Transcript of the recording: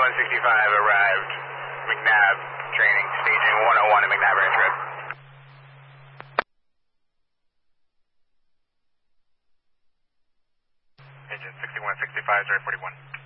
arrived. McNabb training, staging 101 at McNabb Ranch Road. Engine 6165, 041.